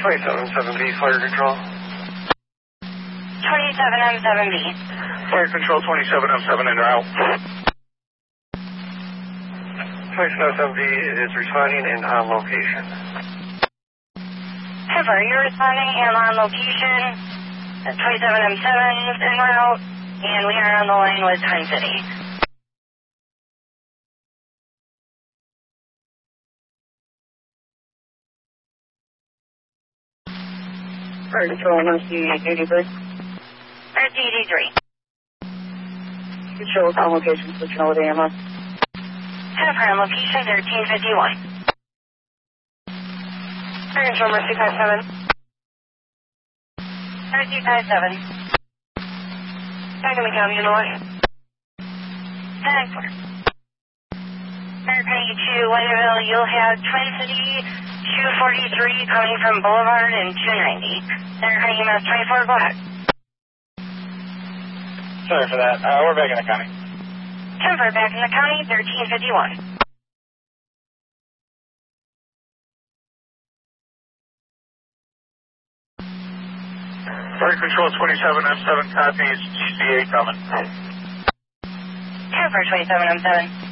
27M7B, fire control. 27M7B. Fire control 27M7 in or out. 27M7B is responding and on location. Trevor, you're responding and on location. 27M7 is en route, and we are on the line with Twin City. Fire control, RC83. RC83. Control on location, switching over to AMR. Trevor, on location 1351. Fire control, RC57. RC57. Back in the county, Illinois. Thanks. Airplane 2, Whiteville, you'll have Twin City 243 coming from Boulevard and 290. Airplane EMS 24 black. Sorry for that. We're back in the county. Trevor, back in the county 1351. Fire control 27M7 copies, GCA coming. Trevor, 27M7.